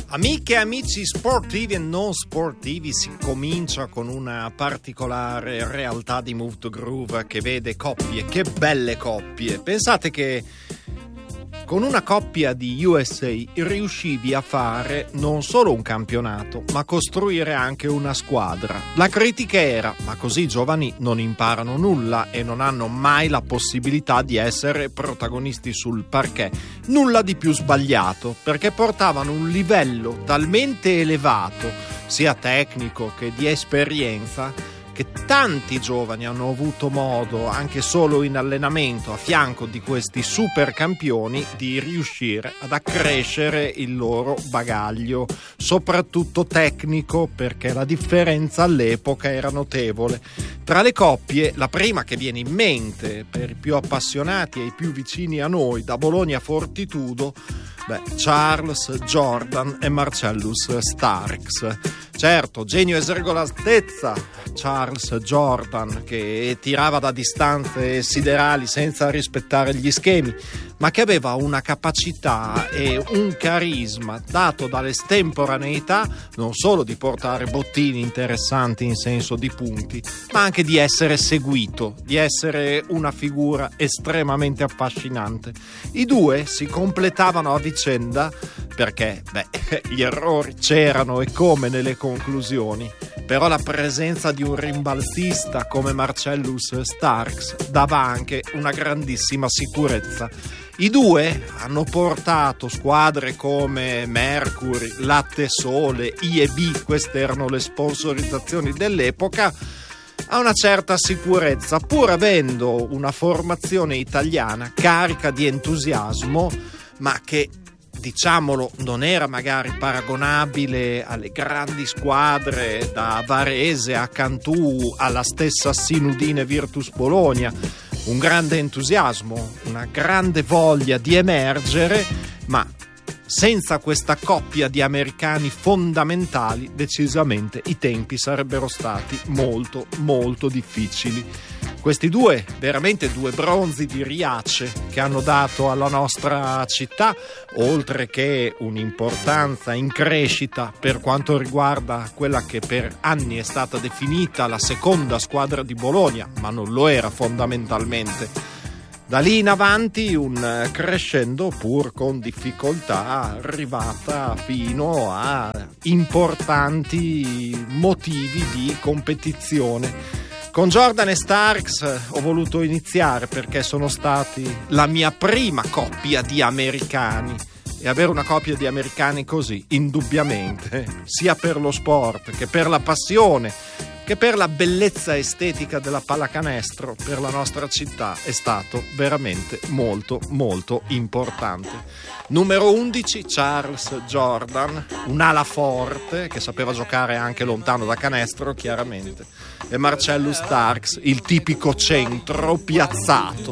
Amiche e amici sportivi e non sportivi, si comincia con una particolare realtà di Move to Groove che vede coppie, che belle coppie. Pensate che con una coppia di USA riuscivi a fare non solo un campionato, ma costruire anche una squadra. La critica era: ma così i giovani non imparano nulla e non hanno mai la possibilità di essere protagonisti sul parquet. Nulla di più sbagliato, perché portavano un livello talmente elevato, sia tecnico che di esperienza, che tanti giovani hanno avuto modo, anche solo in allenamento, a fianco di questi super campioni, di riuscire ad accrescere il loro bagaglio, soprattutto tecnico, perché la differenza all'epoca era notevole. Tra le coppie, la prima che viene in mente per i più appassionati e i più vicini a noi, da Bologna a Fortitudo, Charles Jordan e Marcellus Starks. Certo, genio esergo l'altezza, Charles Jordan, che tirava da distanze siderali senza rispettare gli schemi, ma che aveva una capacità e un carisma dato dall'estemporaneità non solo di portare bottini interessanti in senso di punti, ma anche di essere seguito, di essere una figura estremamente affascinante. I due si completavano a vicenda perché gli errori c'erano e come nelle conclusioni, però la presenza di un rimbalzista come Marcellus Starks dava anche una grandissima sicurezza. I due hanno portato squadre come Mercury, Latte Sole, IEB, queste erano le sponsorizzazioni dell'epoca, a una certa sicurezza, pur avendo una formazione italiana carica di entusiasmo, ma che, diciamolo, non era magari paragonabile alle grandi squadre da Varese a Cantù alla stessa Sinudine Virtus Bologna. Un grande entusiasmo, una grande voglia di emergere, ma senza questa coppia di americani fondamentali decisamente i tempi sarebbero stati molto molto difficili. Questi due, veramente due bronzi di Riace, che hanno dato alla nostra città, oltre che un'importanza in crescita per quanto riguarda quella che per anni è stata definita la seconda squadra di Bologna, ma non lo era fondamentalmente. Da lì in avanti un crescendo pur con difficoltà, arrivata fino a importanti motivi di competizione. Con Jordan e Starks ho voluto iniziare perché sono stati la mia prima coppia di americani, e avere una coppia di americani così, indubbiamente, sia per lo sport che per la passione, che per la bellezza estetica della pallacanestro per la nostra città, è stato veramente molto molto importante. Numero 11, Charles Jordan, un'ala forte che sapeva giocare anche lontano da canestro, chiaramente, e Marcellus Starks, il tipico centro piazzato.